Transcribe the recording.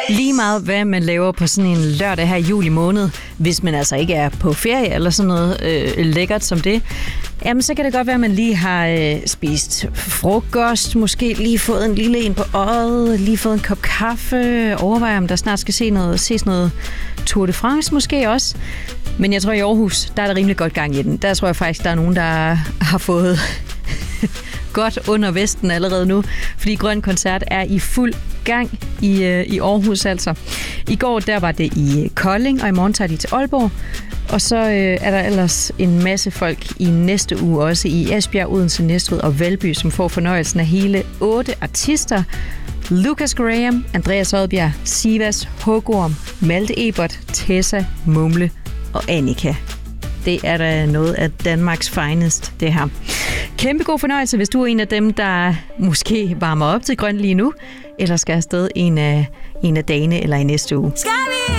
Lige meget, hvad man laver på sådan en lørdag her i juli måned, hvis man altså ikke er på ferie eller sådan noget lækkert som det, jamen så kan det godt være, at man lige har spist frokost, måske lige fået en lille en på øjet, lige fået en kop kaffe, overvejer, om der snart skal ses noget Tour de France måske også. Men jeg tror, i Aarhus, der er der rimelig godt gang i den. Der tror jeg faktisk, der er nogen, der har fået godt under vesten allerede nu, fordi Grøn Koncert er i fuld gang i Aarhus altså. I går, der var det i Kolding, og i morgen tager de til Aalborg. Og så er der ellers en masse folk i næste uge også i Esbjerg, Odense, Næstved og Valby, som får fornøjelsen af hele 8 artister. Lucas Graham, Andreas Odbjerg, Sivas, Hugorm, Malte Ebert, Tessa, Mumle og Annika. Det er da noget af Danmarks finest, det her. Kæmpe god fornøjelse, hvis du er en af dem, der måske varmer op til grøn lige nu, eller skal afsted en af dagene eller i næste uge. Skal vi?